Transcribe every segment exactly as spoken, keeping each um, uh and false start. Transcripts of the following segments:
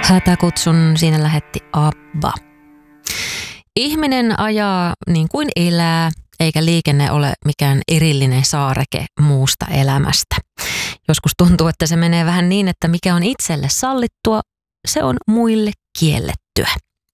Hätäkutsun siinä lähetti Abba. Ihminen ajaa niin kuin elää, eikä liikenne ole mikään erillinen saareke muusta elämästä. Joskus tuntuu, että se menee vähän niin, että mikä on itselle sallittua, se on muille kiellettyä.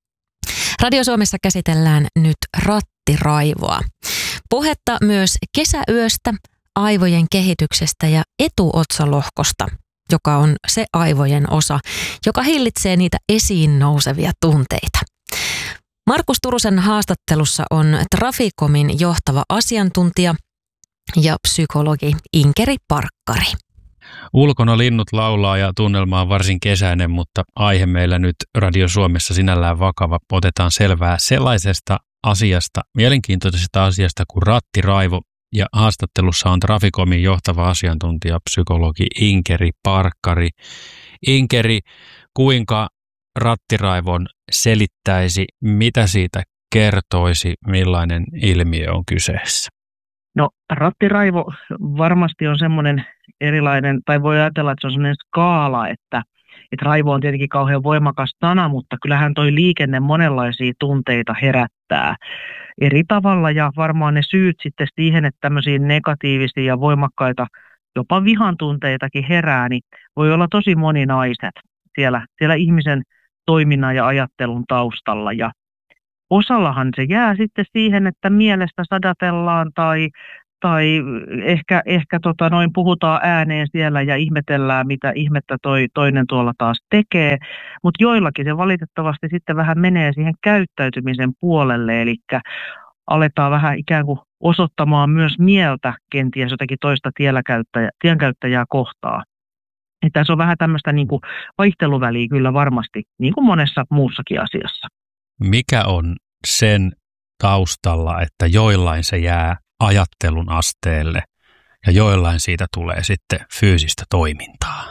Radio Suomessa käsitellään nyt rattiraivoa. Puhetta myös kesäyöstä, aivojen kehityksestä ja etuotsalohkosta, joka on se aivojen osa, joka hillitsee niitä esiin nousevia tunteita. Markus Turusen haastattelussa on Traficomin johtava asiantuntija ja psykologi Inkeri Parkkari. Ulkona linnut laulaa ja tunnelma on varsin kesäinen, mutta aihe meillä nyt Radio Suomessa sinällään vakava. Otetaan selvää sellaisesta asiasta, mielenkiintoisesta asiasta kuin rattiraivo. Ja haastattelussa on Traficomin johtava asiantuntija, psykologi Inkeri Parkkari. Inkeri, kuinka rattiraivon selittäisi, mitä siitä kertoisi, millainen ilmiö on kyseessä? No rattiraivo varmasti on semmoinen erilainen, tai voi ajatella, että se on semmoinen skaala, että, että raivo on tietenkin kauhean voimakas sana, mutta kyllähän toi liikenne monenlaisia tunteita herättää eri tavalla, ja varmaan ne syyt sitten siihen, että tämmöisiä negatiivisia ja voimakkaita, jopa vihan tunteitakin herää, niin voi olla tosi moninaiset siellä, siellä ihmisen toiminnan ja ajattelun taustalla, ja osallahan se jää sitten siihen, että mielestä sadatellaan tai, tai ehkä, ehkä tota noin puhutaan ääneen siellä ja ihmetellään, mitä ihmettä toi toinen tuolla taas tekee. Mutta joillakin se valitettavasti sitten vähän menee siihen käyttäytymisen puolelle, eli aletaan vähän ikään kuin osoittamaan myös mieltä kenties jotakin toista tienkäyttäjää kohtaa. Että tässä on vähän tämmöistä niin kuin vaihteluväliä kyllä varmasti, niin kuin monessa muussakin asiassa. Mikä on sen taustalla, että joillain se jää ajattelun asteelle ja joillain siitä tulee sitten fyysistä toimintaa?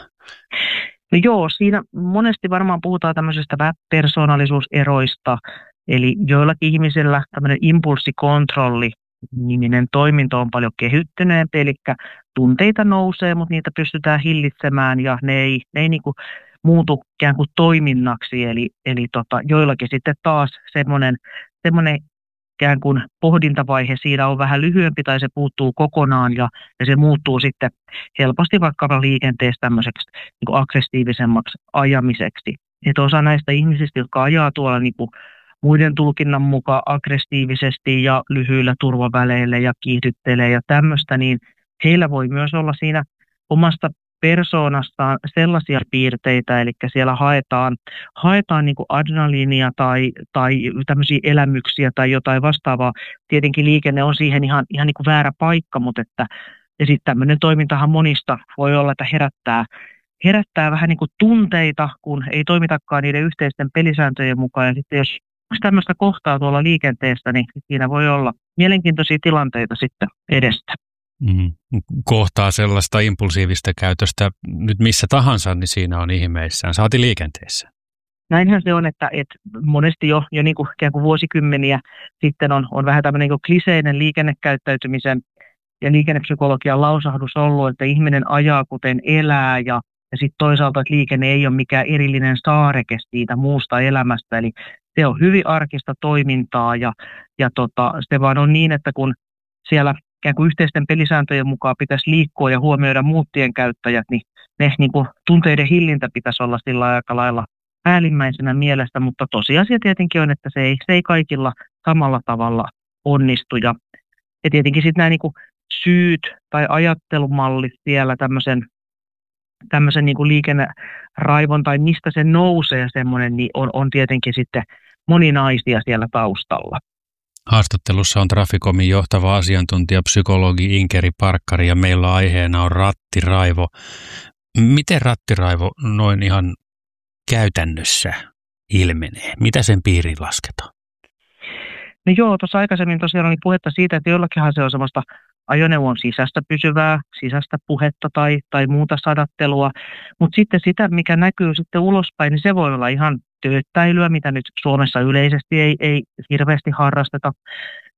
No joo, siinä monesti varmaan puhutaan tämmöisestä persoonallisuuseroista, eli joillakin ihmisillä tämmöinen impulssikontrolli niminen toiminto on paljon kehittyneempi, eli tunteita nousee, mutta niitä pystytään hillitsemään ja ne ei, ne ei niin kuin muutu ikään kuin toiminnaksi, eli, eli tota, joillakin sitten taas semmoinen, semmoinen ikään kuin pohdintavaihe siinä on vähän lyhyempi tai se puuttuu kokonaan ja, ja se muuttuu sitten helposti vaikka liikenteessä tämmöiseksi niin kuin aggressiivisemmaksi ajamiseksi. Että osa näistä ihmisistä, jotka ajaa tuolla niin kuin muiden tulkinnan mukaan aggressiivisesti ja lyhyillä turvaväleillä ja kiihdyttelee ja tämmöistä, niin heillä voi myös olla siinä omasta persoonastaan sellaisia piirteitä, eli siellä haetaan, haetaan niin kuin adrenaliinia tai, tai tämmöisiä elämyksiä tai jotain vastaavaa. Tietenkin liikenne on siihen ihan, ihan niin kuin väärä paikka, mutta että, ja sitten tämmöinen toimintahan monista voi olla, että herättää, herättää vähän niin kuin tunteita, kun ei toimitakaan niiden yhteisten pelisääntöjen mukaan. Ja sitten jos tämmöistä kohtaa tuolla liikenteessä, niin siinä voi olla mielenkiintoisia tilanteita sitten edestä. Mm. Kohtaa sellaista impulsiivista käytöstä nyt missä tahansa, niin siinä on ihmeissään, saati liikenteessä. Näinhän se on, että, että monesti jo, jo niin kuin, ikään kuin vuosikymmeniä sitten on, on vähän tämmöinen niin kuin kliseinen liikennekäyttäytymisen ja liikennepsykologian lausahdus ollut, että ihminen ajaa kuten elää ja, ja sitten toisaalta, että liikenne ei ole mikään erillinen saareke siitä muusta elämästä, eli se on hyvin arkista toimintaa ja, ja tota, se vaan on niin, että kun siellä ikään kuin yhteisten pelisääntöjen mukaan pitäisi liikkua ja huomioida muut tienkäyttäjät, niin ne niin kuin tunteiden hillintä pitäisi olla sillä aika lailla päällimmäisenä mielestä, mutta tosiasia tietenkin on, että se ei, se ei kaikilla samalla tavalla onnistu. Ja, ja tietenkin sitten nämä niin kuin syyt tai ajattelumallit siellä tämmöisen, tämmöisen niin kuin liikenneraivon tai mistä se nousee semmoinen, niin on, on tietenkin sitten moninaisia siellä taustalla. Haastattelussa on Traficomin johtava asiantuntija, psykologi Inkeri Parkkari ja meillä aiheena on rattiraivo. Miten rattiraivo noin ihan käytännössä ilmenee? Mitä sen piiriin lasketaan? No joo, tuossa aikaisemmin tosiaan oli puhetta siitä, että jollakinhan se on semmoista ajoneuvon sisäistä pysyvää, sisäistä puhetta tai, tai muuta sadattelua, mutta sitten sitä, mikä näkyy sitten ulospäin, niin se voi olla ihan tööttäilyä, mitä nyt Suomessa yleisesti ei, ei hirveästi harrasteta.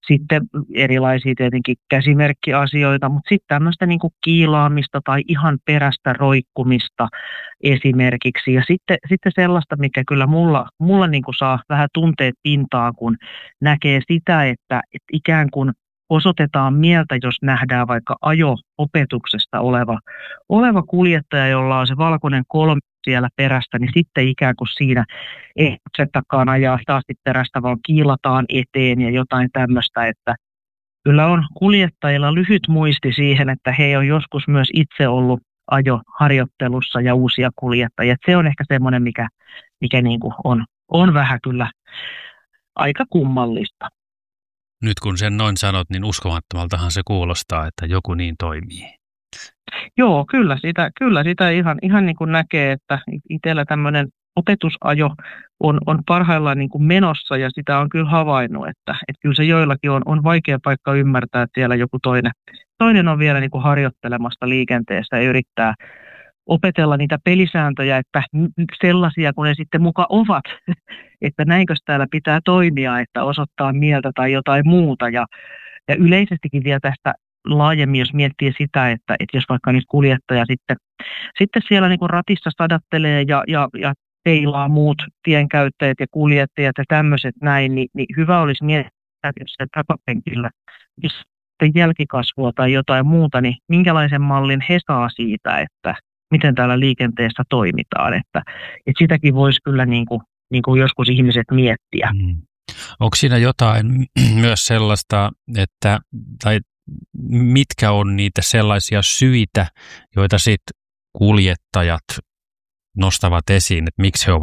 Sitten erilaisia tietenkin käsimerkkiasioita, mutta sitten tämmöistä niin kuin kiilaamista tai ihan perästä roikkumista esimerkiksi. Ja sitten, sitten sellaista, mikä kyllä mulla, mulla niin kuin saa vähän tunteet pintaan, kun näkee sitä, että, että ikään kuin osoitetaan mieltä, jos nähdään vaikka ajo-opetuksesta oleva, oleva kuljettaja, jolla on se valkoinen kolme siellä perästä, niin sitten ikään kuin siinä ei se takaan ajaa hitaasti perästä, vaan kiilataan eteen ja jotain tämmöistä, että kyllä on kuljettajilla lyhyt muisti siihen, että he on joskus myös itse ollut ajoharjoittelussa ja uusia kuljettajia. Se on ehkä semmoinen, mikä, mikä niin kuin on, on vähän kyllä aika kummallista. Nyt kun sen noin sanot, niin uskomattomaltahan se kuulostaa, että joku niin toimii. Joo, kyllä sitä, kyllä sitä ihan, ihan niin kuin näkee, että itsellä tämmöinen opetusajo on, on parhaillaan niin kuin menossa ja sitä on kyllä havainnut, että, että kyllä se joillakin on, on vaikea paikka ymmärtää, että siellä joku toinen, toinen on vielä niin kuin harjoittelemassa liikenteessä ja yrittää opetella niitä pelisääntöjä, että sellaisia kun ne sitten muka ovat, että näinkös täällä pitää toimia, että osoittaa mieltä tai jotain muuta ja, ja yleisestikin vielä tästä laajemmin, jos miettii sitä, että, että jos vaikka nyt kuljettaja sitten, sitten siellä niin kuin ratissa sadattelee ja, ja, ja peilaa muut tienkäyttäjät ja kuljettajat ja tämmöiset näin, niin, niin hyvä olisi miettiä, että jos se takapenkillä, jos jälkikasvua tai jotain muuta, niin minkälaisen mallin he saa siitä, että miten täällä liikenteessä toimitaan, että, että sitäkin voisi kyllä niin kuin, niin kuin joskus ihmiset miettiä. Mm. Onko siinä jotain myös sellaista, että, tai mitkä on niitä sellaisia syitä, joita sitten kuljettajat nostavat esiin, että miksi he ovat